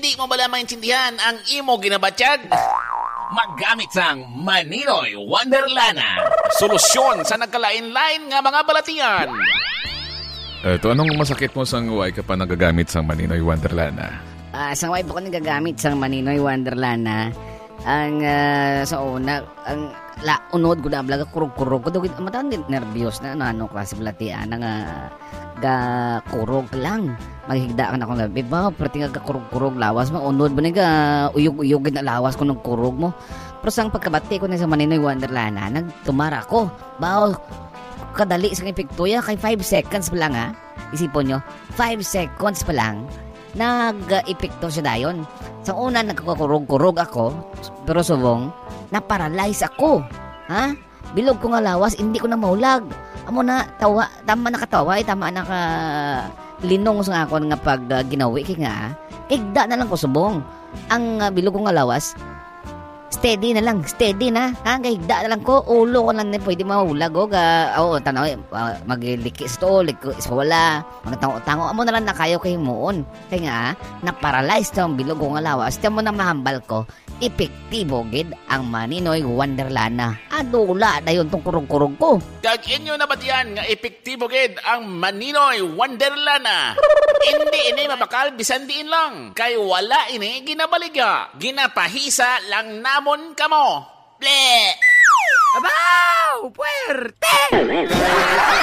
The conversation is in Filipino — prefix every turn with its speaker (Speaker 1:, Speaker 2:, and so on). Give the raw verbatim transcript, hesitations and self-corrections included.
Speaker 1: Di mo bala maintindihan ang imo ginabatyag?
Speaker 2: Maggamit sang Maninoy Wonderlana.
Speaker 1: Solusyon sa nagkalain-lain nga mga balatian.
Speaker 3: Eto, anong masakit mo sang way ka pa nagagamit sang Maninoy Wonderlana?
Speaker 4: Ah, sang way po ko nagagamit sang Maninoy Wonderlana. Ang uh, sa una, ang la unod ko na ablaga kurog-kurog ko dugid matan din nervyos na ano ano klase balatian nga ga kurog lang. Maghigda ka na akong labi ba, perti nga kakurog-kurog lawas mo, unod ba na ga uyog-uyog na lawas ko ng kurog mo. Pero sang pagkabati ko na sa Maninoy Wonderlana, nagtumara ko. Bao, kadali sa epekto ya, kay five seconds pa lang ha. Isipon nyo, five seconds pa lang, nag-epekto siya dayon. Sa una, nagkakurog-kurog ako, pero subong, na-paralyze ako. Ha? Bilog ko nga lawas, hindi ko na maulag. Amo na, tawa, tama nakatawa, eh, tama naka... linong sa ako nga pag uh, ginawi kay nga kigda na lang ko subong ang uh, bilog ko nga lawas steady na lang steady na ha kigda na lang ko ulo ko lang na pwede mahulag o ga oo tanaw uh, maglikis to liko is wala mga tango-tango amo na lang na kayo kay muon kay nga na paralyzed ang bilog ko nga lawas tiyan mo na mahambal ko epektibo gid ang Maninoy Wonderlana adula dayon tong kurog-kurog ko
Speaker 1: kag inyo na batian nga epektibo gid ang Maninoy Wonderlana. Hindi ini mabakal bisan diin lang kay wala ini ginabaliga ginapahisa lang namon kamo ble
Speaker 2: Abaw! Puwerte!